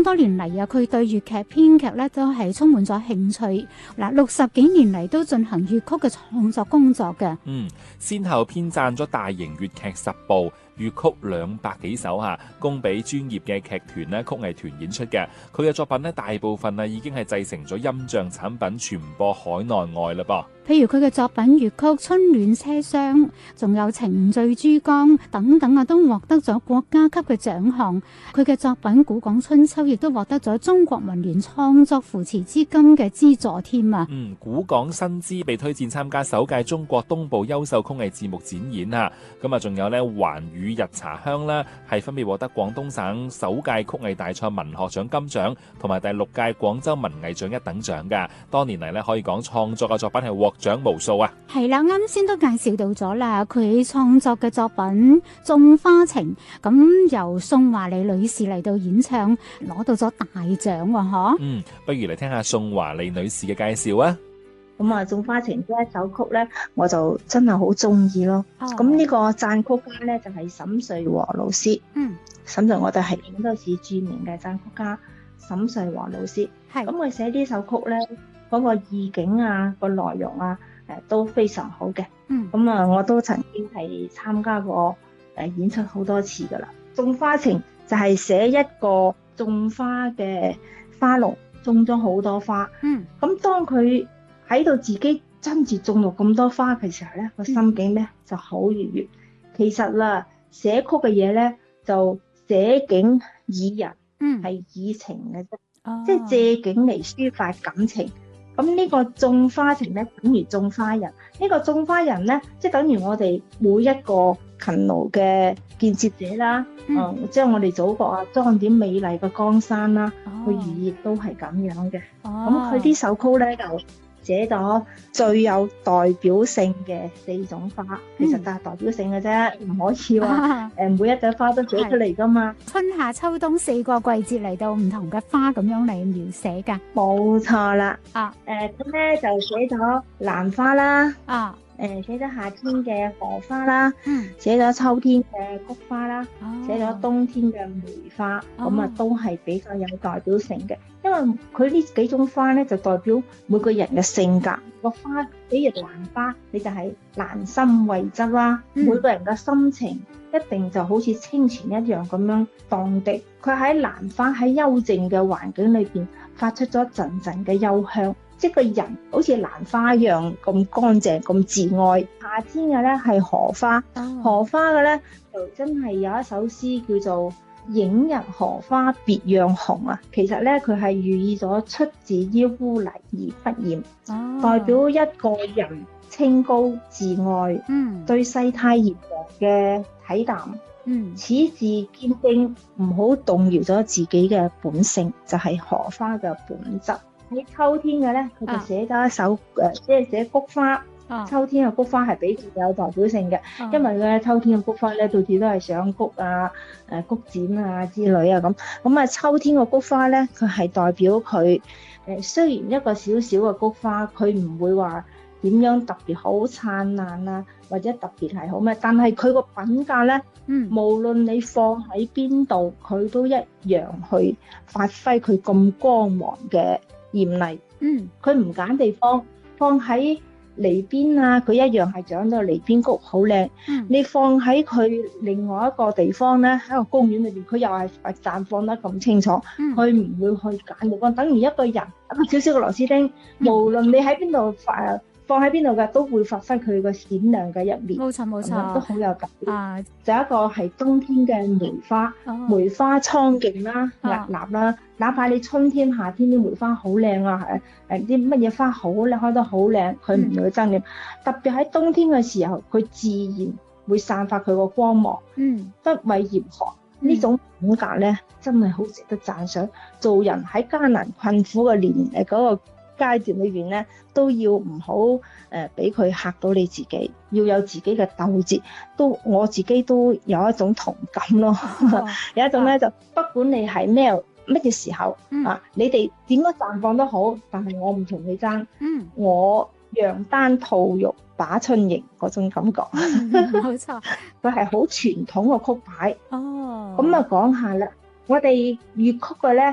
多年嚟啊，佢對粵劇編劇咧都係充滿咗興趣。嗱，60幾年嚟都進行粵曲嘅創作工作嘅。 先後編撰咗大型粵劇10部。粵曲200幾首嚇，供俾專業嘅劇團咧、曲藝團演出嘅。佢嘅作品咧，大部分已經係製成咗音像產品，傳播海內外啦噃。 譬如佢嘅作品粵曲《春暖車廂》，仲有《程醉珠江》等等啊，都獲得咗國家級嘅獎項。佢嘅作品《古港春秋》亦都獲得咗中國文聯創作扶持資金嘅資助添啊。 古港新知被推薦參加首屆中國東部優秀曲藝節目展演啊。咁啊，仲有咧環宇日茶香啦，係分別獲得廣東省首屆曲藝大賽文學獎金獎同埋第6屆廣州文藝獎1等獎噶。多年嚟咧，可以講創作嘅作品係獲獎無數啊。 係啦，啱先都介紹到咗啦，佢創作嘅作品《種花情》，咁由宋華莉女士嚟到演唱，攞到咗大獎喎，嗬。 不如嚟聽下宋華莉女士嘅介紹啊。 咁啊，《種花情》呢一首曲咧，我就真係好中意咯。咁呢個撰曲家咧就係沈瑞和老師。沈瑞我哋係影都市著名嘅撰曲家沈瑞和老師。咁佢寫呢首曲咧，嗰個意境啊，個內容啊，都非常好嘅。咁啊，我都曾經係參加過演出好多次噶啦。《種花情》就係寫一個種花嘅花農，種咗好多花。咁當佢喺度自己親自種落咁多花嘅時候咧，個心境咧就好愉悅。其實啦，寫曲嘅嘢咧就寫景以人，係以情嘅啫，即係借景嚟抒發感情。咁呢個種花情咧，等於種花人。呢個種花人咧，即係等於我哋每一個勤勞嘅建設者啦。將我哋祖國啊裝點美麗嘅江山啦，個寓意都係咁樣嘅。咁佢呢首曲咧就寫咗最有代表性嘅4種花，其實就係代表性嘅啫，唔可以話每一朵花都寫出嚟噶嘛。 春夏秋冬4個季節嚟到唔同嘅花咁樣嚟描寫噶。 冇錯啦。咁咧就寫咗蘭花啦。寫咗夏天嘅荷花啦。寫咗秋天嘅菊花啦。寫咗冬天嘅梅花。咁啊都係比較有代表性嘅。因為佢呢幾種花咧，就代表每個人嘅性格。個花，比如蘭花，你就係蘭心慧質啦。每個人嘅心情一定就好似清泉一樣咁樣蕩滌。佢喺蘭花喺幽靜嘅環境裏邊，發出咗陣陣嘅幽香。即個人好似蘭花一樣咁乾淨、咁自愛。夏天嘅咧係荷花，荷花嘅咧就真係有一首詩叫做影日荷花別樣紅啊。其實咧佢係寓意咗出自於污泥而不染，代表一個人清高自愛，對世態炎涼嘅體淡，此志堅定，唔好動搖咗自己嘅本性，就係荷花嘅本質。喺秋天嘅咧，佢就寫咗一首即係寫菊花。秋天嘅菊花係比較有代表性嘅，因為咧秋天嘅菊花咧，到處都係賞菊啊、菊展啊之類啊咁。咁啊，秋天嘅菊花咧，佢係代表佢雖然一個小小嘅菊花，佢唔會話點樣特別好燦爛啊，或者特別係好咩，但係佢個品格咧，無論你放喺邊度，佢都一樣去發揮佢咁光芒嘅豔麗。佢唔揀地方，放喺籬邊啊，佢一樣係長到籬邊菊好靚。你放喺佢另外一個地方咧，喺個公園裏邊，佢又係綻放得咁清楚。佢唔會去揀地方，等於一個人一個小小嘅螺絲釘，無論你喺邊度放喺邊度嘅，都會發揮佢個閃亮嘅一面。 冇錯冇錯， 都好有特別。就一個係冬天嘅梅花，梅花蒼勁啦、屹立啦。哪怕你春天、夏天啲梅花好靚啊，啲乜嘢花好靚，開得好靚，佢唔會爭點。特別喺冬天嘅時候，佢自然會散發佢個光芒，不畏嚴寒。呢種品格咧，真係好值得讚賞。做人喺艱難困苦嘅嗰個階段裏邊咧，都要唔好俾佢嚇到你自己，要有自己嘅鬥志。我自己都有一種同感咯。有一種咧，就不管你係乜嘢時候你哋點樣綻放都好，但係我唔同你爭。我讓單吐玉把春迎嗰種感覺。 冇錯， 佢係好傳統嘅曲牌。咁啊講下啦，我哋粵曲嘅咧，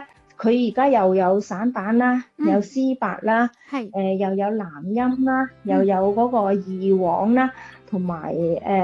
佢而家又有散板啦，有絲白啦， 係又有南音啦，又有嗰個二黃啦，同埋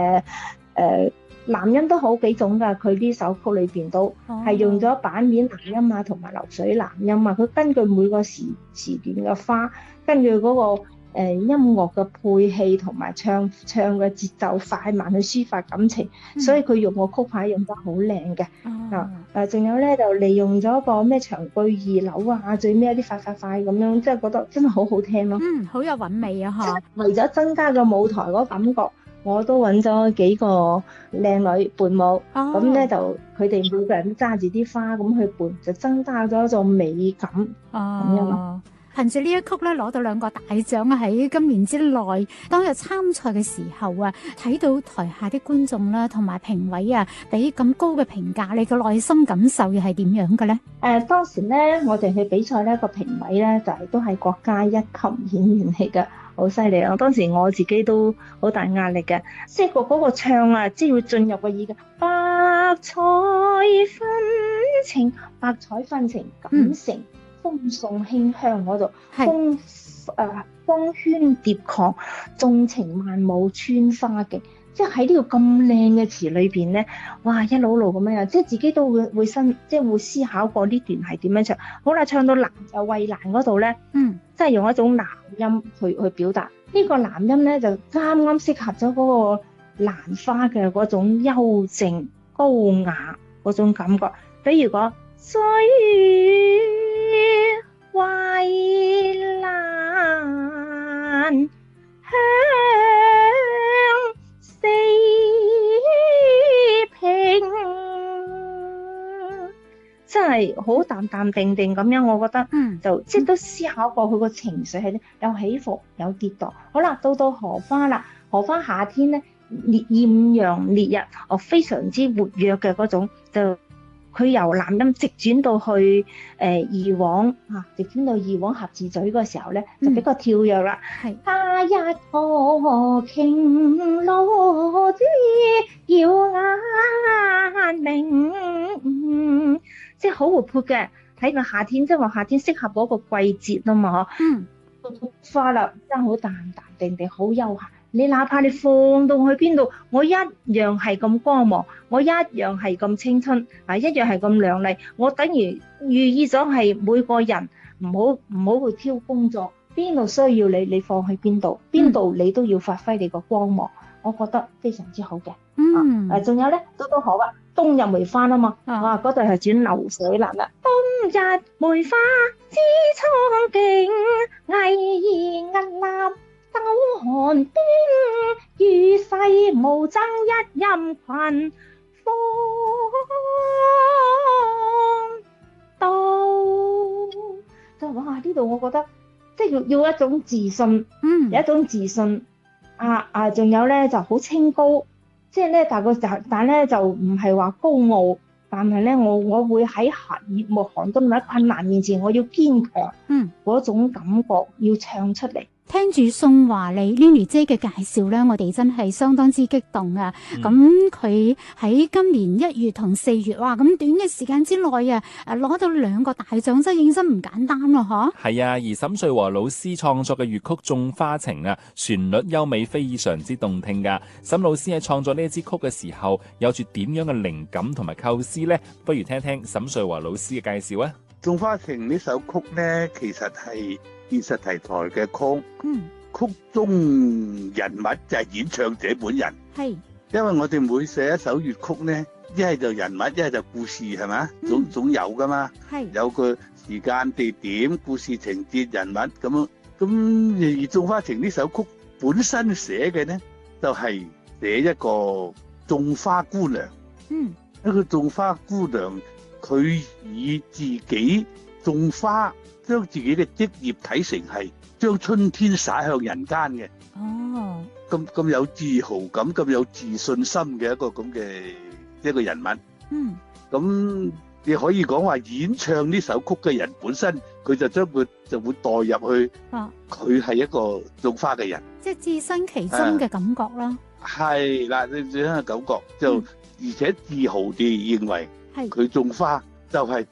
南音都好幾種㗎。佢呢首曲裏邊都係用咗板面南音啊，同埋流水南音啊。佢根據每個時段嘅花，根據嗰個音樂嘅配器同埋唱嘅節奏快慢去抒發感情，所以佢用個曲牌用得好靚嘅。仲有咧就利用咗個咩長句二樓啊，最尾一啲快咁樣，即係覺得真係好好聽咯。 好有韻味啊！嚇， 為咗增加個舞台嗰感覺，我都揾咗幾個靚女伴舞，咁咧就佢哋每個人都揸住啲花咁去伴，就增加咗一種美感咁樣咯。 憑住呢一曲咧，攞到2個大獎啊！喺今年之內，當日參賽嘅時候啊，睇到台下啲觀眾啦，同埋評委啊，俾咁高嘅評價，你嘅內心感受又係點樣嘅咧？ 當時咧，我哋去比賽咧，個評委咧就都係國家一級演員嚟嘅，好犀利啊！當時我自己都好大壓力嘅，即係嗰個唱啊，即係要進入個耳嘅百彩紛呈，百彩紛呈感情。風送馨香嗰度，風喧蝶狂，縱情萬舞穿花徑。即係喺呢個咁靚嘅詞裏邊咧，哇！一路路咁樣，即係自己都會即係會思考過呢段係點樣唱。好啦，唱到衛蘭嗰度咧，即係用一種南音去表達。呢個南音咧就啱啱適合咗嗰個蘭花嘅嗰種幽靜高雅嗰種感覺。比如講水衛蘭香四平，真係好淡淡定定咁樣，我覺得就即係都思考過佢個情緒係有起伏有跌墮。好啦，到荷花啦，荷花夏天咧豔陽烈日，非常之活躍嘅嗰種就。佢由南音直轉到去二黃直轉到二黃合字嘴嗰時候咧，就比較跳躍啦。他一個瓊羅之耀眼明，即係好活潑嘅。睇個夏天，即係話夏天適合嗰個季節啊嘛。花啦，真係好淡淡定定，好悠閒。你哪怕你放到去邊度，我一樣係咁光芒，我一樣係咁青春，一樣係咁亮麗。我等於寓意咗係每個人唔好去挑工作，邊度需要你，你放去邊度，邊度你都要發揮你個光芒。我覺得非常之好嘅。仲有咧，都好啊。冬日梅花啊嘛，嗰度係轉流水蘭啦。冬日梅花之蒼勁，巍然屹立。周寒冰，與世無爭一任群，風到就哇！呢度我覺得即係要一種自信，有一種自信仲有咧就好清高，即係咧但咧就唔係話高傲，但係咧我會喺熱漠寒冬或者困難面前，我要堅強，嗰種感覺要唱出嚟。 聽住宋華莉 Lily 姐嘅介紹咧，我哋真係相當之激動啊！咁佢喺今年1月同4月，哇！咁短嘅時間之內啊，攞到2個大獎，真係認真唔簡單咯，嗬？係啊，而沈瑞和老師創作嘅粵曲《種花情》啊，旋律優美，非常之動聽噶。沈老師喺創作呢一支曲嘅時候，有住點樣嘅靈感同埋構思呢？不如聽聽沈瑞和老師嘅介紹啊！ 《種花情》呢首曲呢，其實係現實題材嘅曲，曲中人物就係演唱者本人。係，因為我哋每寫一首粵曲呢，一係就人物，一係就故事，係咪？總有噶嘛。係，有個時間、地點、故事情節、人物咁樣。咁而《種花情》呢首曲本身寫嘅呢，就係寫一個種花姑娘。一個種花姑娘，佢以自己種花，將自己嘅職業睇成係將春天灑向人間嘅。咁有自豪感，咁有自信心嘅一個咁嘅一個人物。咁你可以講話演唱呢首曲嘅人本身，佢就會代入去，佢係一個種花嘅人，即係置身其中嘅感覺啦。係啦，你這樣嘅感覺就而且自豪地認為佢種花就係將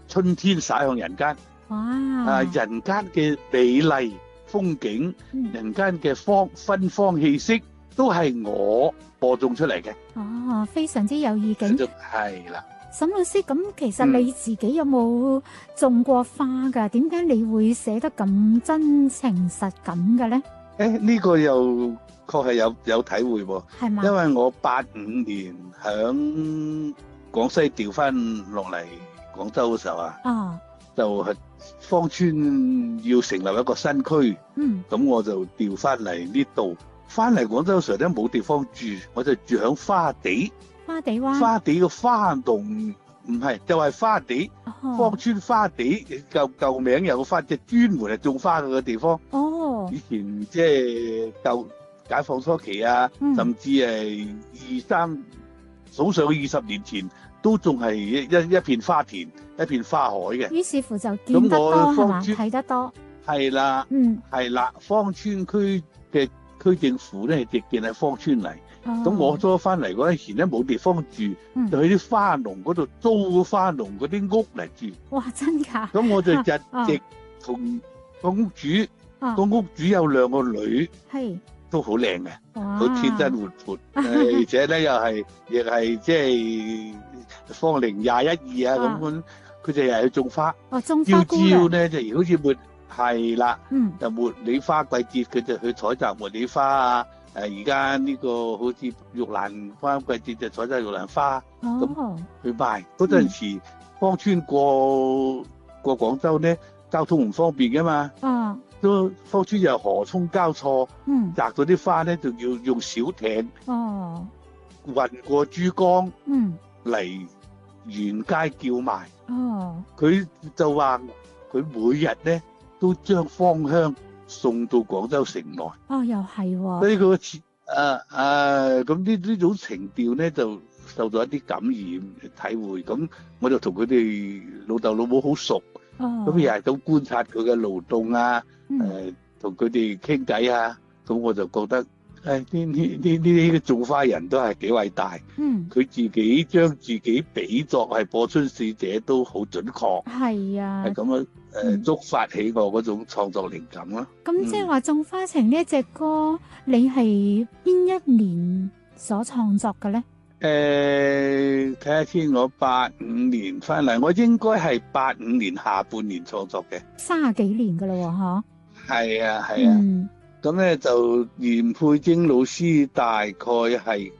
春天灑向人間。 哇！ 人間嘅美麗風景，人間嘅芬芳氣息，都係我播種出嚟嘅。 哦，非常之有意境。 係啦。 沈老師，咁其實你自己有冇種過花㗎？點解你會寫得咁真情實感嘅咧？ 呢個又確係有體會喎。 係嘛？ 因為我85年響廣西調翻落嚟廣州嘅時候啊，就係芳村要成立一個新區，咁我就調翻嚟呢度。翻嚟廣州嘅時候咧，冇地方住，我就住響花地。花地嘅花農唔係，就係花地，芳村花地舊名有個花，即係專門係種花嘅地方。以前即係舊解放初期啊，甚至係數上20年前，都仲係一片花田，一片花海嘅。 於是乎就見得多係嘛，睇得多。係啦，係啦，芳村區嘅區政府咧，直見喺芳村嚟。咁我初翻嚟嗰陣時咧，冇地方住，就去啲花農嗰度租花農嗰啲屋嚟住。 哇，真㗎！咁我就日直同個屋主，個屋主有2個女，都好靚嘅，好天真活潑，而且咧亦係即係芳齡21、22啊咁，佢哋又去種花。 種花姑娘。 朝咧就好似係啦，就茉莉花季節，佢就去採集茉莉花啊。而家呢個好似玉蘭花季節就採集玉蘭花，咁去賣。嗰陣時芳村過廣州咧，交通唔方便噶嘛，都芳村又河涌交錯，摘到啲花咧就要用小艇運過珠江嚟沿街叫賣。佢就話佢每日咧都將芳香送到廣州城內。 又係喎。 所以佢咁呢種情調咧，就受到一啲感染體會。咁我就同佢哋老豆老母好熟，咁又係咁觀察佢嘅勞動啊，同佢哋傾偈啊，咁我就覺得呢啲種花人都係幾偉大。佢自己將自己比作係播春使者都好準確。係啊，係咁樣。觸發起我嗰種創作靈感咯。 咁即係話《種花情》呢一隻歌，你係邊一年所創作嘅咧？ 睇下先，我85年翻嚟，我應該係85年下半年創作嘅。 30幾年噶啦喎， 係啊。咁咧就嚴佩貞老師大概係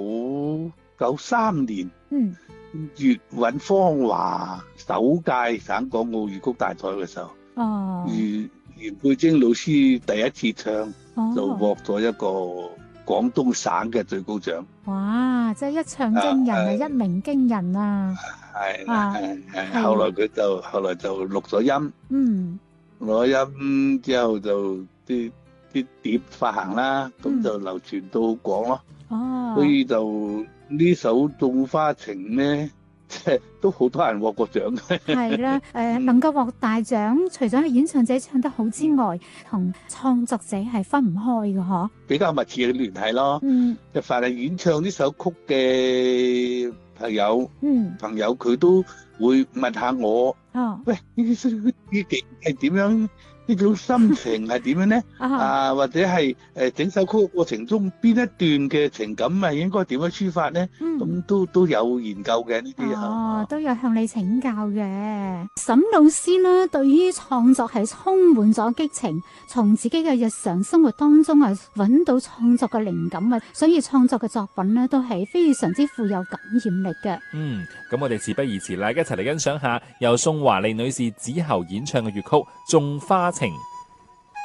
93年。粵韻芳華首屆省港澳粵曲大賽嘅時候，嚴佩貞老師第一次唱，就獲咗一個廣東省嘅最高獎。 哇！即係一唱驚人，一鳴驚人啊！ 係後來就錄咗音，錄咗音之後就啲碟發行啦，咁就流傳到廣咯。所以就呢首《種花情》咧，即係都好多人獲過獎嘅。 係啦，能夠獲大獎，除咗係演唱者唱得好之外，同創作者係分唔開嘅嗬。比較密切嘅聯繫咯。就凡係演唱呢首曲嘅朋友佢都會問下我。喂，呢首曲係點樣？呢種心情係點樣咧？或者係整首曲過程中邊一段嘅情感係應該點樣抒發咧？咁都有研究嘅呢啲都有向你請教嘅。沈老師呢，對於創作係充滿咗激情，從自己嘅日常生活當中揾到創作嘅靈感啊，所以創作嘅作品呢，都係非常之富有感染力嘅。咁我哋事不宜遲啦，一齊嚟欣賞下由宋華麗女士子喉演唱嘅粵曲《種花情》。